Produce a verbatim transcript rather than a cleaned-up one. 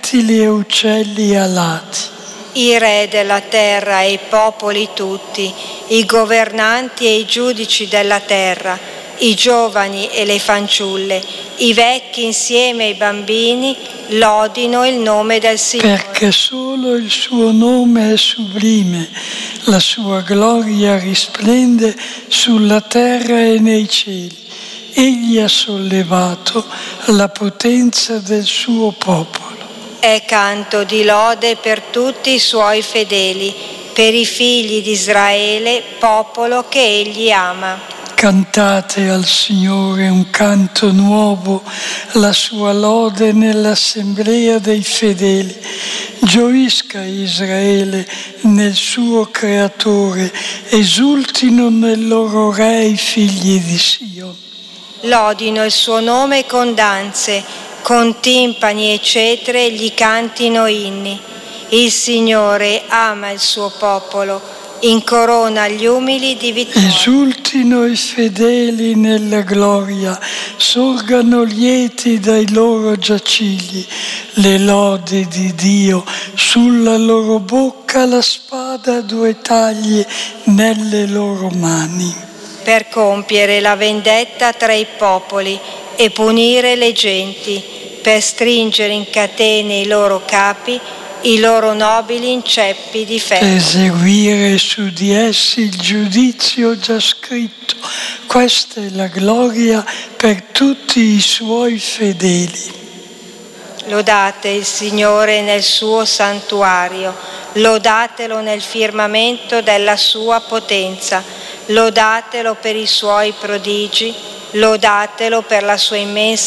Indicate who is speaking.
Speaker 1: rettili e uccelli alati.
Speaker 2: I re della terra e i popoli tutti, i governanti e i giudici della terra, i giovani e le fanciulle, i vecchi insieme ai bambini, lodino il nome del Signore.
Speaker 1: Perché solo il suo nome è sublime, la sua gloria risplende sulla terra e nei cieli. Egli ha sollevato la potenza del suo popolo.
Speaker 2: È canto di lode per tutti i suoi fedeli, per i figli di Israele, popolo che egli ama.
Speaker 1: Cantate al Signore un canto nuovo, la sua lode nell'assemblea dei fedeli. Gioisca Israele nel suo Creatore, esultino nel loro Re i figli di Sion.
Speaker 2: Lodino il suo nome con danze, con timpani e cetre gli cantino inni. Il Signore ama il suo popolo, incorona gli umili di vittoria.
Speaker 1: Esultino i fedeli nella gloria, sorgano lieti dai loro giacigli. Le lodi di Dio, sulla loro bocca la spada a due tagli nelle loro mani.
Speaker 2: Per compiere la vendetta tra i popoli e punire le genti, per stringere in catene i loro capi, i loro nobili in ceppi di ferro.
Speaker 1: Eseguire su di essi il giudizio già scritto. Questa è la gloria per tutti i suoi fedeli.
Speaker 2: Lodate il Signore nel suo santuario, lodatelo nel firmamento della sua potenza, lodatelo per i suoi prodigi, lodatelo per la sua immensa